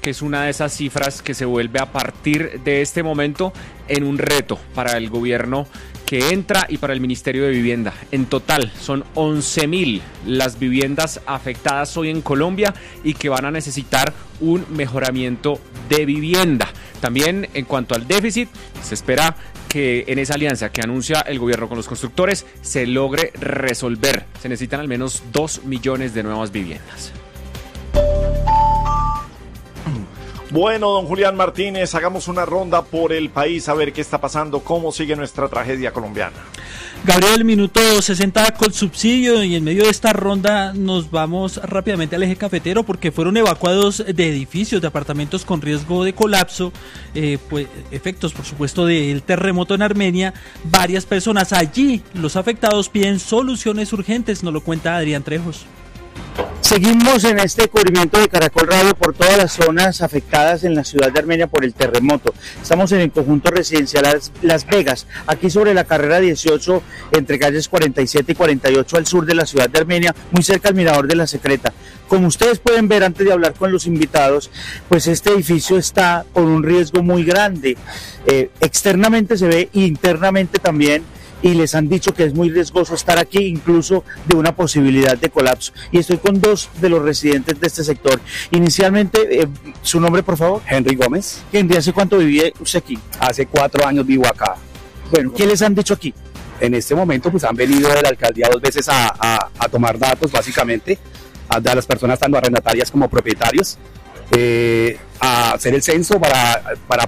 que es una de esas cifras que se vuelve a partir de este momento en un reto para el gobierno que entra y para el Ministerio de Vivienda. En total son 11.000 las viviendas afectadas hoy en Colombia y que van a necesitar un mejoramiento de vivienda. También en cuanto al déficit, se espera que en esa alianza que anuncia el gobierno con los constructores se logre resolver. Se necesitan al menos 2 millones de nuevas viviendas. Bueno, don Julián Martínez, hagamos una ronda por el país a ver qué está pasando, cómo sigue nuestra tragedia colombiana. Gabriel, minuto 60 con subsidio, y en medio de esta ronda nos vamos rápidamente al eje cafetero porque fueron evacuados de edificios, de apartamentos con riesgo de colapso, pues efectos por supuesto del terremoto en Armenia. Varias personas allí, los afectados piden soluciones urgentes, nos lo cuenta Adrián Trejos. Seguimos en este cubrimiento de Caracol Radio por todas las zonas afectadas en la ciudad de Armenia por el terremoto. Estamos en el conjunto residencial Las Vegas, aquí sobre la carrera 18, entre calles 47 y 48 al sur de la ciudad de Armenia, muy cerca al mirador de la Secreta. Como ustedes pueden ver antes de hablar con los invitados, pues este edificio está con un riesgo muy grande. Externamente se ve, internamente también, y les han dicho que es muy riesgoso estar aquí, incluso de una posibilidad de colapso. Y estoy con dos de los residentes de este sector. Inicialmente, ¿su nombre, por favor? Henry Gómez. Henry, ¿hace cuánto vivía usted aquí? Hace 4 años vivo acá. Bueno, ¿qué les han dicho aquí? En este momento, pues han venido de la alcaldía 2 veces a tomar datos, básicamente, a las personas tanto arrendatarias como propietarios, a hacer el censo para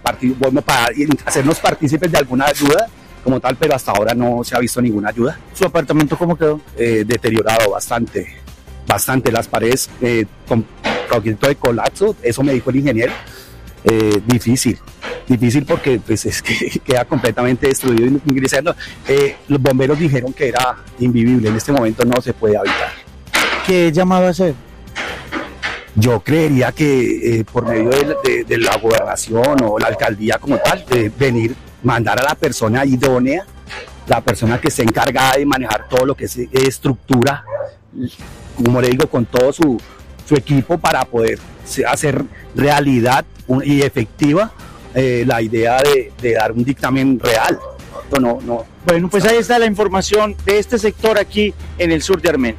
hacernos partícipes de alguna ayuda como tal, pero hasta ahora no se ha visto ninguna ayuda. ¿Su apartamento cómo quedó? Deteriorado bastante, las paredes con poquito de colapso, eso me dijo el ingeniero. Difícil porque pues es que queda completamente destruido y ingresando. Los bomberos dijeron que era invivible, en este momento no se puede habitar. ¿Qué llamado a hacer? Yo creería que por medio de la gobernación o la alcaldía como tal, venir, mandar a la persona idónea, la persona que esté encargada de manejar todo lo que es estructura, como le digo, con todo su equipo para poder hacer realidad y efectiva la idea de dar un dictamen real. No. Bueno, pues ahí está la información de este sector aquí en el sur de Armenia.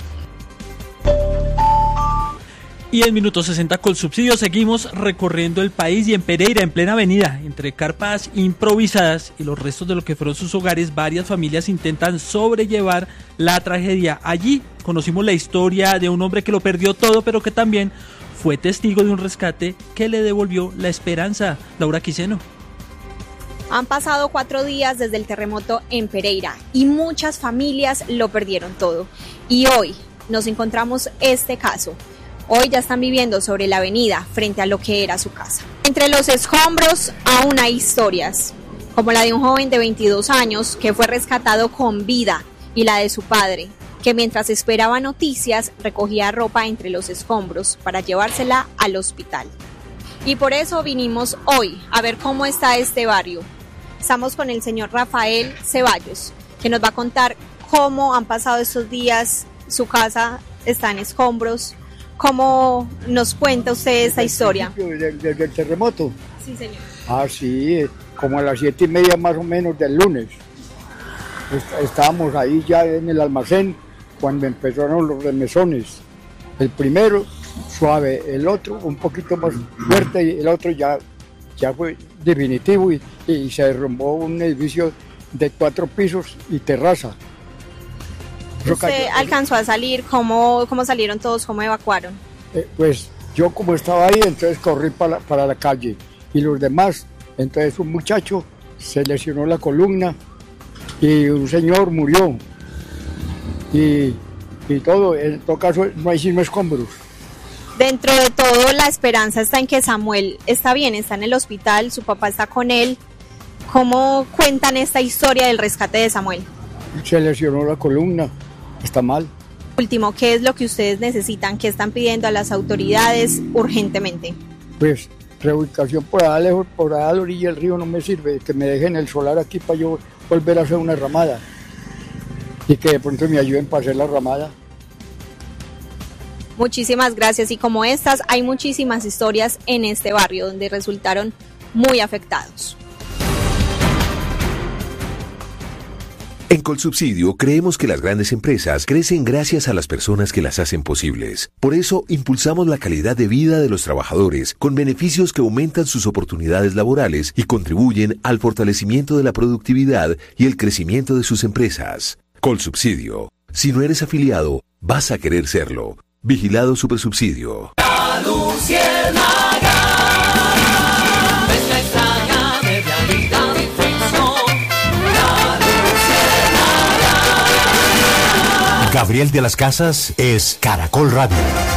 Y en minuto 60 con subsidio seguimos recorriendo el país, y en Pereira, en plena avenida, entre carpas improvisadas y los restos de lo que fueron sus hogares, varias familias intentan sobrellevar la tragedia. Allí conocimos la historia de un hombre que lo perdió todo, pero que también fue testigo de un rescate que le devolvió la esperanza. Laura Quiseno. Han pasado 4 días desde el terremoto en Pereira y muchas familias lo perdieron todo. Y hoy nos encontramos este caso. Hoy ya están viviendo sobre la avenida frente a lo que era su casa. Entre los escombros aún hay historias, como la de un joven de 22 años que fue rescatado con vida, y la de su padre, que mientras esperaba noticias recogía ropa entre los escombros para llevársela al hospital. Y por eso vinimos hoy a ver cómo está este barrio. Estamos con el señor Rafael Ceballos, que nos va a contar cómo han pasado estos días, su casa está en escombros. ¿Cómo nos cuenta usted esta historia? Desde el terremoto. Sí, señor. Sí, como a las 7:30 más o menos del lunes. Estábamos ahí ya en el almacén cuando empezaron los remesones. El primero suave, el otro un poquito más fuerte, y el otro ya fue definitivo, y se derrumbó un edificio de 4 pisos y terraza. ¿Usted alcanzó a salir? ¿Cómo salieron todos? ¿Cómo evacuaron? Pues yo, como estaba ahí, entonces corrí para la calle, y los demás, entonces un muchacho se lesionó la columna y un señor murió, y todo, en todo caso no hay sino escombros. Dentro de todo, la esperanza está en que Samuel está bien, está en el hospital, su papá está con él. ¿Cómo cuentan esta historia del rescate de Samuel? Se lesionó la columna, está mal. Último, ¿qué es lo que ustedes necesitan? ¿Qué están pidiendo a las autoridades urgentemente? Pues reubicación por allá lejos, por allá a la orilla del río no me sirve, que me dejen el solar aquí para yo volver a hacer una ramada, y que de pronto me ayuden para hacer la ramada. Muchísimas gracias. Y como estas, hay muchísimas historias en este barrio donde resultaron muy afectados. En Colsubsidio creemos que las grandes empresas crecen gracias a las personas que las hacen posibles. Por eso impulsamos la calidad de vida de los trabajadores con beneficios que aumentan sus oportunidades laborales y contribuyen al fortalecimiento de la productividad y el crecimiento de sus empresas. Colsubsidio. Si no eres afiliado, vas a querer serlo. Vigilado Supersubsidio. La Luciérnaga, nuestra extraña de realidad y ficción. La Luciérnaga. Gabriel de las Casas es Caracol Radio.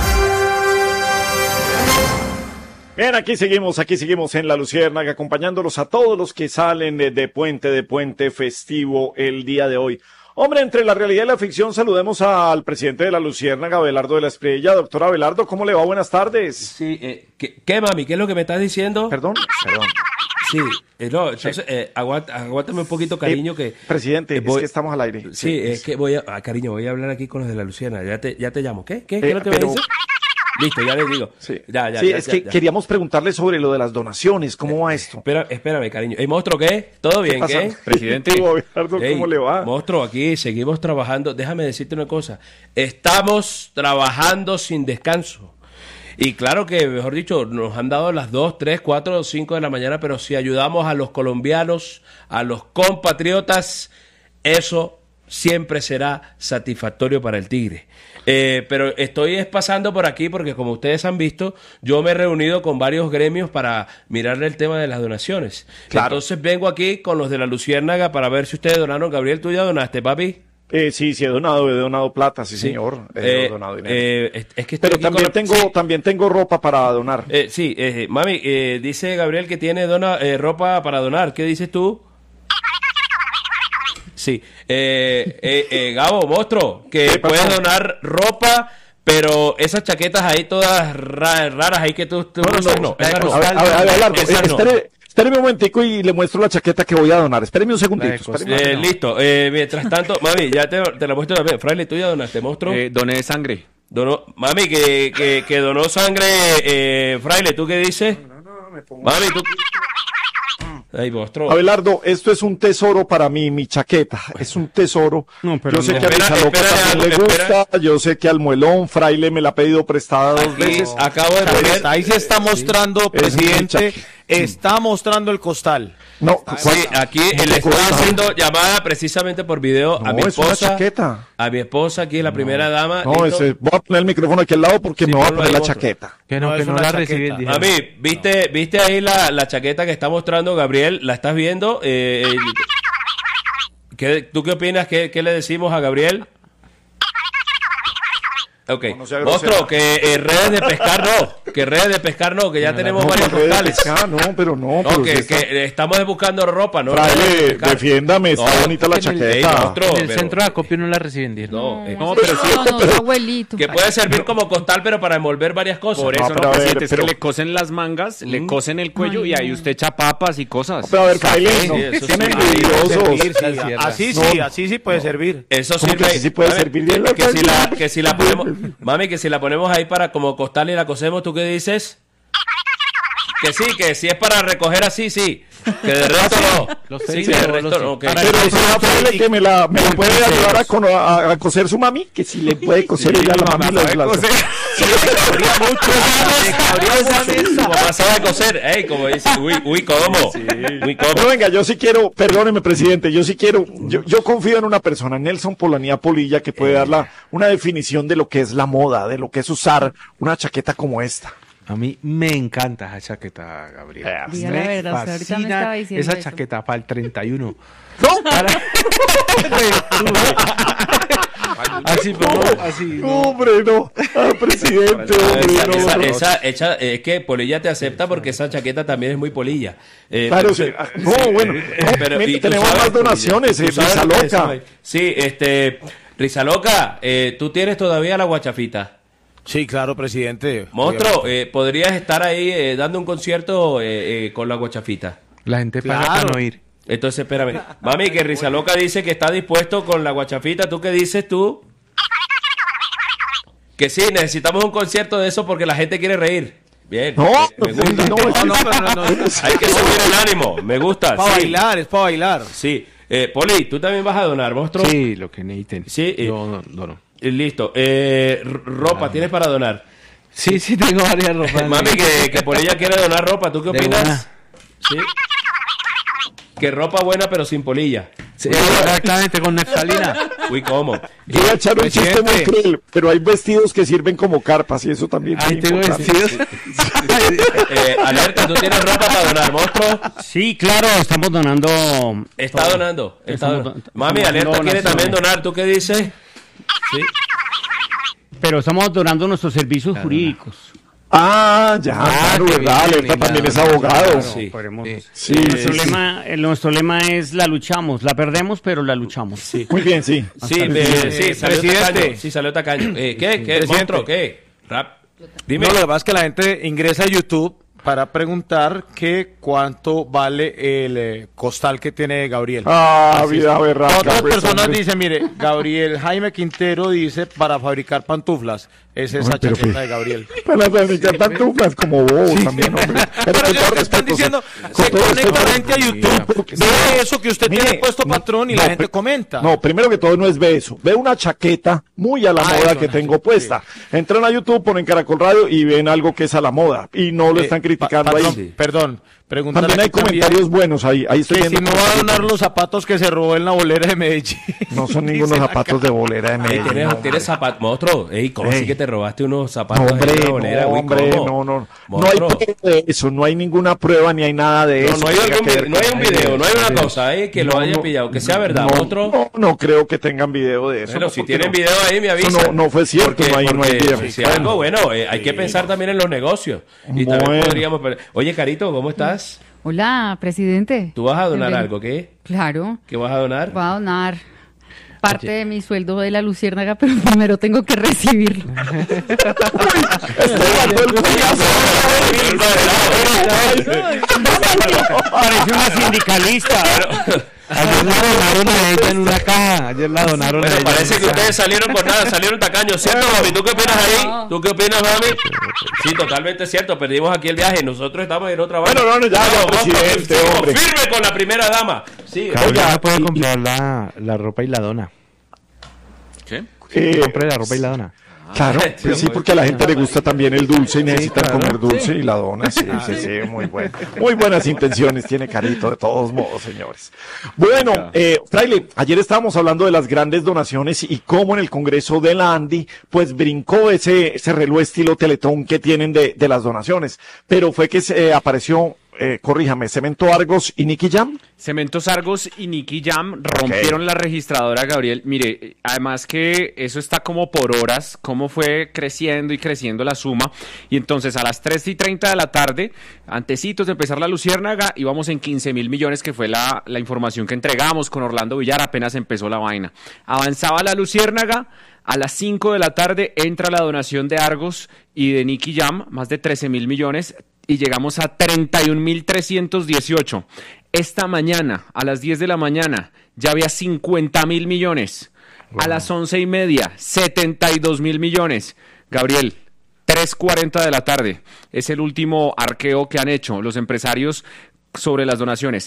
Bien, aquí seguimos en La Luciérnaga, acompañándolos a todos los que salen de puente festivo el día de hoy. Hombre, entre la realidad y la ficción, saludemos al presidente de La Luciérnaga, Abelardo de la Espriella. Doctor Abelardo, ¿cómo le va? Buenas tardes. Sí, ¿qué mami? ¿Qué es lo que me estás diciendo? Perdón. Sí, no, entonces, aguántame un poquito, cariño, que... Presidente, es que estamos al aire. Sí, es que cariño, voy a hablar aquí con los de La Luciérnaga, ya te llamo. ¿Qué es lo que me dices? Listo, ya les digo. Sí, queríamos preguntarle sobre lo de las donaciones, ¿cómo va esto? Espérame, cariño. ¿Monstruo qué? ¿Todo bien? ¿Qué? Presidente Abelardo, ¿cómo le va? Monstruo, aquí seguimos trabajando. Déjame decirte una cosa. Estamos trabajando sin descanso. Y claro que, mejor dicho, nos han dado las 2, 3, 4, 5 de la mañana, pero si ayudamos a los colombianos, a los compatriotas, eso siempre será satisfactorio para el Tigre. Pero estoy pasando por aquí porque, como ustedes han visto, yo me he reunido con varios gremios para mirarle el tema de las donaciones. Claro. Entonces vengo aquí con los de La Luciérnaga para ver si ustedes donaron. Gabriel, ¿tú ya donaste, papi? Sí, he donado plata, sí. Señor. He donado dinero. Es que pero también tengo ropa para donar. Mami, dice Gabriel que tiene ropa para donar. ¿Qué dices tú? Sí, Gabo, monstruo, que puedes donar ropa, pero esas chaquetas ahí todas raras ahí que tú no. Espéreme un momentico y le muestro la chaqueta que voy a donar. Espéreme un segundito. Listo, mientras tanto, mami, ya te la muestro también. Fraile, ¿tú ya donaste, monstruo? Doné sangre. Mami, que donó sangre, Fraile, ¿tú qué dices? No, me pongo... Mami, tú... Ay, monstruo. Abelardo, esto es un tesoro para mí, mi chaqueta. Es un tesoro. Yo sé que a Rizaloca también le gusta. Yo sé que al Muelón, Fraile me la ha pedido prestada 2 veces. Acabo de ver. Ahí se está mostrando, presidente. Está mostrando el costal. No, sí, aquí le estoy haciendo llamada precisamente por video a mi esposa. Es una chaqueta. A mi esposa, aquí la primera dama. No, voy a poner el micrófono aquí al lado porque me voy a poner la chaqueta. Que no la recibí. A mí, ¿viste ahí la chaqueta que está mostrando Gabriel? ¿La estás viendo? ¿Tú qué opinas? ¿Qué le decimos a Gabriel? Ok, monstruo, que redes de pescar no, que ya tenemos varios costales. Que estamos buscando ropa, ¿no? Fraile, defiéndame, está bonita la chaqueta. En el centro de acopio no la reciben. Pero abuelito. Que puede servir como costal, pero para envolver varias cosas. Por eso es que le cosen las mangas, le cosen el cuello y ahí usted echa papas y cosas. Pero a ver, Fraile, son envidiosos. Así sí puede servir. Eso sirve. Sí puede servir bien. Que si la ponemos... Mami, que si la ponemos ahí para como costal y la cosemos, ¿tú qué dices? Que sí es para recoger así, sí. Que de resto no. Sí, de resto no. Pero que me la puede ayudar a coser su mami, que si le puede coser ella la mami. Su mamá sabe coser. Como dice, ¿cómo? Pero venga, yo sí quiero, perdóneme, presidente, yo confío en una persona, Nelson Polanía Polilla, que puede dar una definición de lo que es la moda, de lo que es usar una chaqueta como esta. A mí me encanta esa chaqueta, Gabriel. Diga la verdad, usted ahorita me estaba diciendo esa eso. chaqueta para el 31. ¡No! Así. Hombre, no. Presidente, es que Polilla te acepta porque esa chaqueta también es muy polilla. Claro, sí. Pero tenemos más donaciones, Rizaloca. Sí, Rizaloca, ¿tú tienes todavía la guachafita? Sí, claro, presidente. Monstruo, ¿podrías estar ahí dando un concierto con la guachafita? La gente paga para no ir. Entonces, espérame. Mami, que Rizaloca dice que está dispuesto con la guachafita. ¿Tú qué dices tú? Que sí, necesitamos un concierto de eso porque la gente quiere reír. Bien. No, me gusta. No, no. Hay que subir el ánimo. Me gusta. Para sí. bailar, es para bailar. Sí. Poli, ¿tú también vas a donar, monstruo? Sí, lo que necesiten. Sí. Yo dono. Listo. Ropa, ¿tienes para donar? Sí, tengo varias ropas. Mami, que por ella quiere donar ropa. ¿Tú qué opinas? Sí. Que ropa buena pero sin polilla. Sí, exactamente, con neftalina. Uy, ¿cómo? Yo voy a echar un chiste muy cruel, pero hay vestidos que sirven como carpas y eso también es tengo importante. vestidos. Alerta, ¿tú tienes ropa para donar, monstruo? Sí, claro, estamos donando. Está donando. Mami, Alerta quiere también donar. ¿Tú qué dices? Sí. Pero estamos donando nuestros servicios jurídicos. Ah, ya, claro, ¿verdad? Alerta también es abogado. Sí. Nuestro lema es la luchamos, la perdemos, pero la luchamos. Sí. Muy bien, sí. Salió tacaño. Sí, salió tacaño. ¿Qué? ¿Monstruo? ¿Qué? Rap. Dime. No, lo que pasa es que la gente ingresa a YouTube para preguntar que cuánto vale el costal que tiene Gabriel. Vida berraca. Otras pues, personas hombre. dicen, mire, Gabriel Jaime Quintero dice para fabricar pantuflas. Es esa chaqueta de Gabriel. Para fabricar pantuflas como vos también, hombre. Pero con yo todo te están respeto, diciendo, con se todo conecta respeto, la gente a YouTube, ve eso que usted tiene puesto, patrón, y la gente comenta. No, primero que todo no es ve eso. Ve una chaqueta muy a la moda eso, que tengo puesta. Entran a YouTube, ponen Caracol Radio y ven algo que es a la moda. Y no lo están criticando ahí. Perdón, pregúntale También hay aquí comentarios buenos ahí. Ahí estoy que si viendo. me va a donar los zapatos que se robó en la bolera de Medellín. No son ningunos zapatos de bolera de Medellín. ¿Tienes zapatos? Monstruo, ¿cómo así que te robaste unos zapatos Hombre, de la bolera? Uy, hombre, ¿cómo? no Monstruo. hay prueba de eso, no hay ninguna prueba ni hay nada de eso. No hay un video, no hay una cosa que lo haya pillado, que sea verdad, monstruo. No creo que tengan video de eso. Bueno, no, si porque tienen no. video ahí, me avisan. Eso no fue cierto, no hay video. Si algo, bueno, hay que pensar también en los negocios. Y también podríamos... Oye, Carito, ¿cómo estás? Hola, presidente. ¿Tú vas a donar algo, qué? Claro. ¿Qué vas a donar? Voy a donar parte de mi sueldo de la Luciérnaga, pero primero tengo que recibirlo. Parece una sindicalista. Ayer la donaron a ella en una caja. Ayer la donaron a ella. Parece que ustedes salieron con nada, salieron tacaños, ¿cierto, mami? ¿Tú qué opinas ahí? ¿Tú qué opinas, mami? Sí, totalmente cierto. Perdimos aquí el viaje. Nosotros estamos en otra banda. Bueno, ya, presidente, hombre. Firme con la primera dama. Sí, Gabriel no puede comprar la ropa y la dona. ¿Qué? Compre la ropa y la dona. Claro, pues sí, porque a la gente le gusta también el dulce y necesitan comer dulce y la dona, sí, muy bueno. Muy buenas intenciones tiene Carito, de todos modos, señores. Bueno, Fraile, ayer estábamos hablando de las grandes donaciones y cómo en el Congreso de la Andi, pues brincó ese reloj estilo Teletón que tienen de las donaciones, pero fue que se apareció... corríjame, Cemento Argos y Nicky Jam. Cementos Argos y Nicky Jam rompieron la registradora, Gabriel. Mire, además que eso está como por horas, cómo fue creciendo y creciendo la suma. Y entonces a las 3:30 de la tarde, antecitos de empezar la Luciérnaga, íbamos en 15.000 millones, que fue la información que entregamos con Orlando Villar, apenas empezó la vaina. Avanzaba la Luciérnaga. A las 5 de la tarde entra la donación de Argos y de Nicky Jam, más de 13.000 millones, y llegamos a 31.318. Esta mañana, a las 10 de la mañana, ya había 50.000 millones. Wow. A las 11:30, 72.000 millones. Gabriel, 3:40 de la tarde. Es el último arqueo que han hecho los empresarios sobre las donaciones.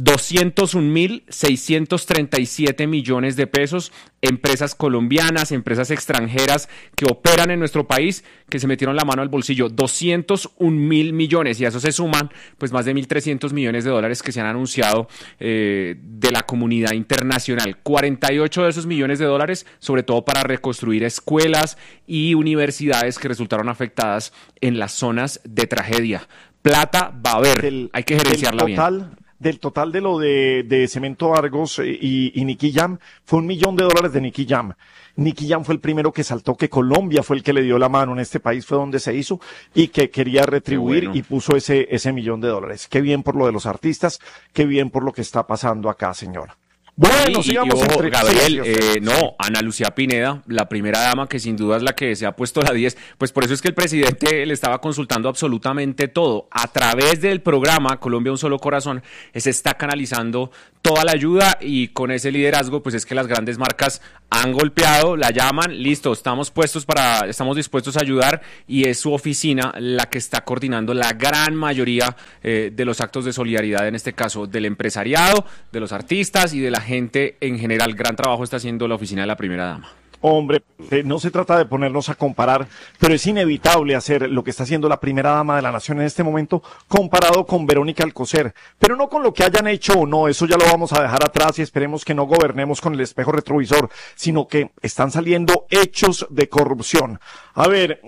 201.637 millones de pesos, empresas colombianas, empresas extranjeras que operan en nuestro país, que se metieron la mano al bolsillo. 201.000 millones, y a eso se suman pues más de 1.300 millones de dólares que se han anunciado de la comunidad internacional. 48 de esos millones de dólares, sobre todo para reconstruir escuelas y universidades que resultaron afectadas en las zonas de tragedia. Plata va a haber, hay que gerenciarla bien. Del total de lo de Cemento Argos y Nicky Jam, fue $1 millón de Nicky Jam. Nicky Jam fue el primero que saltó, que Colombia fue el que le dio la mano en este país, fue donde se hizo, y que quería retribuir y puso ese $1 millón. Qué bien por lo de los artistas, qué bien por lo que está pasando acá, señora. Bueno, sigamos entre... Gabriel, no, Ana Lucía Pineda, la primera dama, que sin duda es la que se ha puesto la 10, pues por eso es que el presidente le estaba consultando absolutamente todo. A través del programa Colombia Un Solo Corazón se está canalizando toda la ayuda, y con ese liderazgo pues es que las grandes marcas han golpeado, la llaman, listo, estamos dispuestos a ayudar, y es su oficina la que está coordinando la gran mayoría de los actos de solidaridad, en este caso del empresariado, de los artistas y de la gente en general. Gran trabajo está haciendo la oficina de la primera dama. Hombre, no se trata de ponernos a comparar, pero es inevitable hacer lo que está haciendo la primera dama de la nación en este momento comparado con Verónica Alcocer, pero no con lo que hayan hecho o no, eso ya lo vamos a dejar atrás y esperemos que no gobernemos con el espejo retrovisor, sino que están saliendo hechos de corrupción. A ver,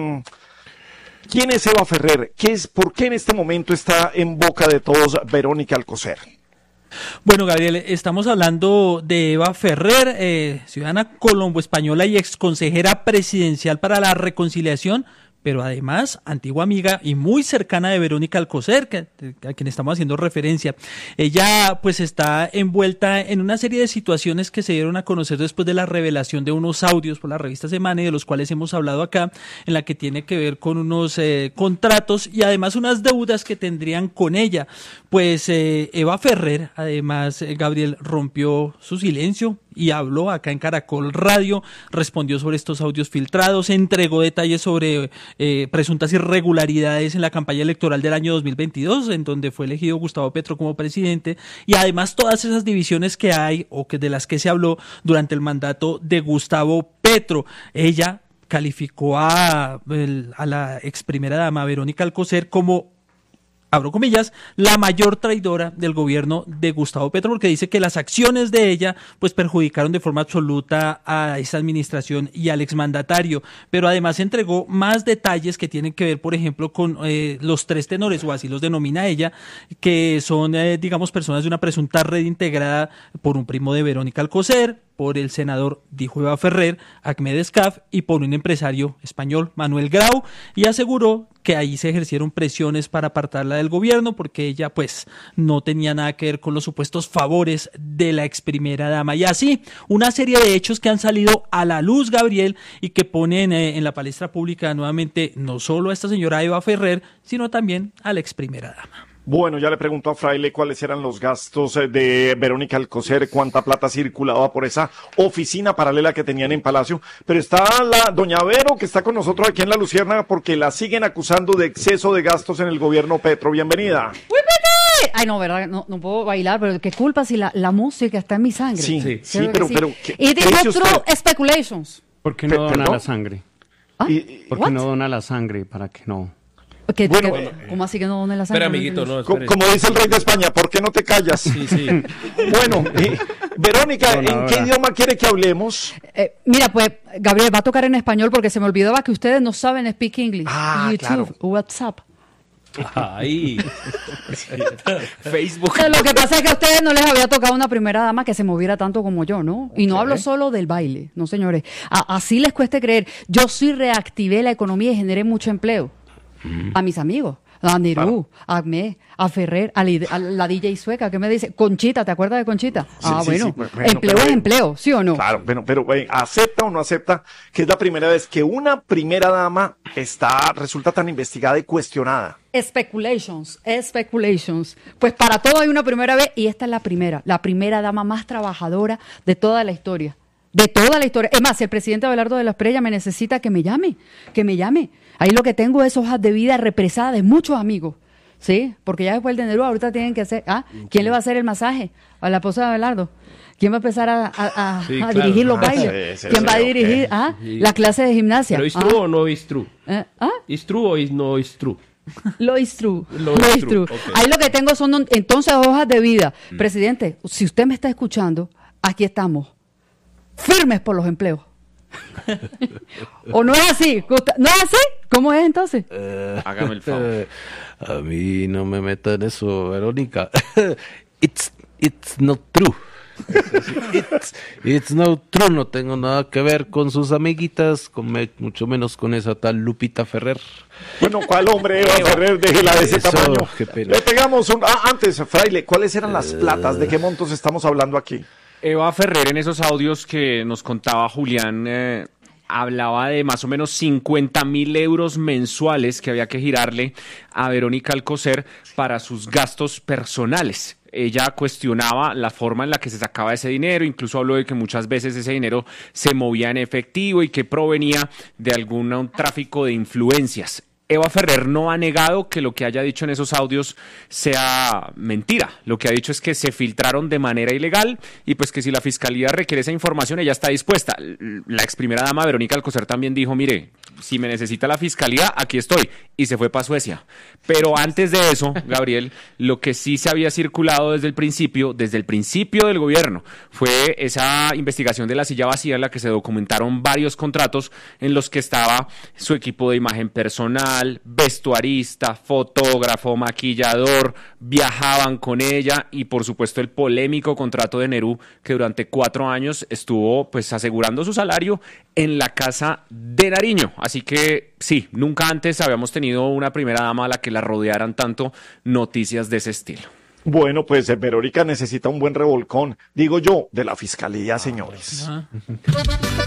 ¿quién es Eva Ferrer? ¿Por qué en este momento está en boca de todos Verónica Alcocer? Bueno, Gabriel, estamos hablando de Eva Ferrer, ciudadana colombo-española y exconsejera presidencial para la reconciliación, pero además antigua amiga y muy cercana de Verónica Alcocer, a quien estamos haciendo referencia. Ella pues está envuelta en una serie de situaciones que se dieron a conocer después de la revelación de unos audios por la revista Semana, y de los cuales hemos hablado acá, en la que tiene que ver con unos contratos y además unas deudas que tendrían con ella. Pues Eva Ferrer, además, Gabriel, rompió su silencio y habló acá en Caracol Radio, respondió sobre estos audios filtrados, entregó detalles sobre presuntas irregularidades en la campaña electoral del año 2022, en donde fue elegido Gustavo Petro como presidente, y además todas esas divisiones que hay o que de las que se habló durante el mandato de Gustavo Petro. Ella calificó a la ex primera dama Verónica Alcocer como, abro comillas, la mayor traidora del gobierno de Gustavo Petro, porque dice que las acciones de ella pues perjudicaron de forma absoluta a esa administración y al exmandatario, pero además entregó más detalles que tienen que ver, por ejemplo, con los tres tenores, o así los denomina ella, que son, digamos, personas de una presunta red integrada por un primo de Verónica Alcocer, por el senador, dijo Eva Ferrer, Ahmed Escaf, y por un empresario español, Manuel Grau, y aseguró que ahí se ejercieron presiones para apartarla del gobierno, porque ella pues no tenía nada que ver con los supuestos favores de la ex primera dama. Y así, una serie de hechos que han salido a la luz, Gabriel, y que ponen en la palestra pública nuevamente no solo a esta señora Eva Ferrer, sino también a la ex primera dama. Bueno, ya le preguntó a Fraile cuáles eran los gastos de Verónica Alcocer, cuánta plata circulaba por esa oficina paralela que tenían en Palacio, pero está la doña Vero, que está con nosotros aquí en La Luciérnaga, porque la siguen acusando de exceso de gastos en el gobierno Petro. Bienvenida. Ay, no, ¿verdad? No puedo bailar, pero qué culpa si la música está en mi sangre. Sí, pero y dijo true speculations. ¿Por qué no dona ¿Perdón? la sangre? ¿Ah? ¿Por qué no dona la sangre? ¿Para qué no? ¿Cómo así que no dona la sangre? Espera, amiguito, no, Como dice el rey de España, ¿por qué no te callas? Sí. Bueno, Verónica, ¿en qué idioma quiere que hablemos? Mira, pues, Gabriel, va a tocar en español porque se me olvidaba que ustedes no saben speak English. YouTube, claro. WhatsApp. Ahí. Facebook. Lo que pasa es que a ustedes no les había tocado una primera dama que se moviera tanto como yo, ¿no? Y no hablo solo del baile, no, señores. Así les cueste creer. Yo sí reactivé la economía y generé mucho empleo. A mis amigos, a Nerú, a Ahmed, a Ferrer, a la DJ sueca, ¿qué me dice? Conchita, ¿te acuerdas de Conchita? Bueno, empleo es empleo, ¿sí o no? Claro, pero ¿acepta o no acepta que es la primera vez que una primera dama resulta tan investigada y cuestionada? Speculations. Pues para todo hay una primera vez, y esta es la primera dama más trabajadora de toda la historia. Es más, si el presidente Abelardo de la Espriella me necesita, que me llame. Ahí lo que tengo es hojas de vida represadas de muchos amigos, ¿sí? Porque ya después del de Nerú ahorita tienen que hacer, ¿quién le va a hacer el masaje a la esposa de Abelardo? ¿Quién va a empezar a dirigir los bailes? ¿Quién va a dirigir la clase de gimnasia? ¿Pero is true o no is true? ¿Is true o no is true? Lo is true. Okay. Ahí lo que tengo son entonces hojas de vida. Presidente, si usted me está escuchando, aquí estamos. Firmes por los empleos. ¿O no es así? ¿No es así? ¿Cómo es entonces? Hágame el favor. A mí no me metan eso, Verónica. It's not true. It's no true, no tengo nada que ver con sus amiguitas, mucho menos con esa tal Lupita Ferrer. Bueno, ¿cuál hombre Eva Ferrer? Déjela de ese Eso, tamaño. qué pena. Le pegamos un... antes, Fraile, ¿cuáles eran las platas? ¿De qué montos estamos hablando aquí? Eva Ferrer, en esos audios que nos contaba Julián, hablaba de más o menos 50.000 euros mensuales que había que girarle a Verónica Alcocer para sus gastos personales. Ella cuestionaba la forma en la que se sacaba ese dinero, incluso habló de que muchas veces ese dinero se movía en efectivo y que provenía de algún tráfico de influencias. Eva Ferrer no ha negado que lo que haya dicho en esos audios sea mentira. Lo que ha dicho es que se filtraron de manera ilegal y pues que si la fiscalía requiere esa información, ella está dispuesta. La ex primera dama Verónica Alcocer también dijo, mire, si me necesita la fiscalía, aquí estoy. Y se fue para Suecia. Pero antes de eso, Gabriel, lo que sí se había circulado desde el principio del gobierno, fue esa investigación de la silla vacía en la que se documentaron varios contratos en los que estaba su equipo de imagen personal, vestuarista, fotógrafo, maquillador, viajaban con ella y por supuesto el polémico contrato de Nerú que durante 4 años estuvo pues asegurando su salario en la casa de Nariño. Así que sí, nunca antes habíamos tenido una primera dama a la que la rodearan tanto noticias de ese estilo. Bueno, pues Verónica necesita un buen revolcón, digo yo, de la fiscalía, señores.